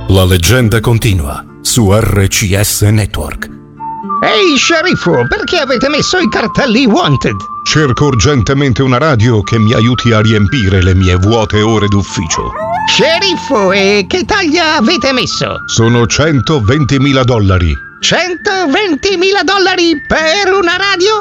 La leggenda continua su RCS Network. Ehi, sceriffo, perché avete messo i cartelli wanted? Cerco urgentemente una radio che mi aiuti a riempire le mie vuote ore d'ufficio. Sceriffo, e che taglia avete messo? Sono $120.000. $120.000 per una radio?